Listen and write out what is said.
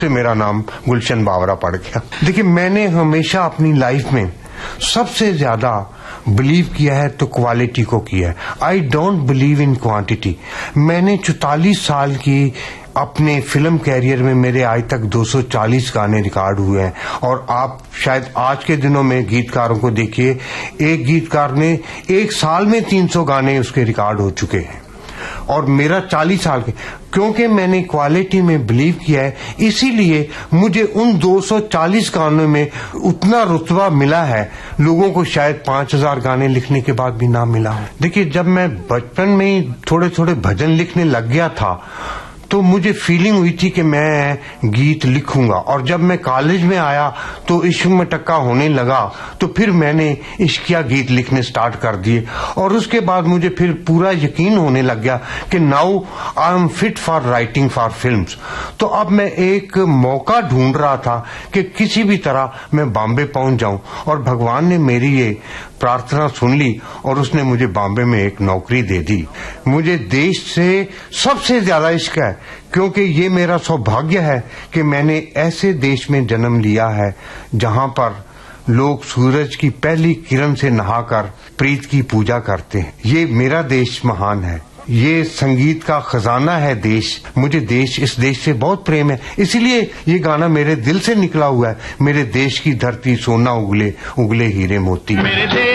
मेरा नाम गुलशन बावरा पड़ गया। देखिए, मैंने हमेशा अपनी लाइफ में सबसे ज्यादा बिलीव किया है तो क्वालिटी को किया है। I don't believe in quantity. मैंने 44 साल की अपने फिल्म कैरियर में मेरे आज तक 240 गाने रिकॉर्ड हुए हैं। और आप शायद आज के दिनों में गीतकारों को देखिए, एक गीतकार ने एक साल में 300 गाने उसके रिकॉर्ड हो चुके हैं और मेरा 40 साल के, क्योंकि मैंने क्वालिटी में बिलीव किया है, इसीलिए मुझे उन 240 गानों में उतना रुतबा मिला है, लोगों को शायद 5000 गाने लिखने के बाद भी ना मिला हो। देखिए, जब मैं बचपन में ही थोड़े थोड़े भजन लिखने लग गया था तो मुझे फीलिंग हुई थी कि मैं गीत लिखूंगा। और जब मैं कॉलेज में आया तो इश्क में टक्का होने लगा, तो फिर मैंने इश्किया गीत लिखने स्टार्ट कर दिए। और उसके बाद मुझे फिर पूरा यकीन होने लग गया कि now I am fit for writing for films. तो अब मैं एक मौका ढूंढ रहा था कि किसी भी तरह मैं बॉम्बे पहुंच जाऊं। और भगवान ने मेरी ये प्रार्थना सुन ली और उसने मुझे बॉम्बे में एक नौकरी दे दी। मुझे देश से सबसे ज्यादा इश्क है, क्योंकि ये मेरा सौभाग्य है कि मैंने ऐसे देश में जन्म लिया है जहां पर लोग सूरज की पहली किरण से नहाकर प्रीत की पूजा करते हैं। ये मेरा देश महान है, ये संगीत का खजाना है देश। मुझे इस देश से बहुत प्रेम है, इसलिए ये गाना मेरे दिल से निकला हुआ है। मेरे देश की धरती सोना उगले उगले हीरे मोती।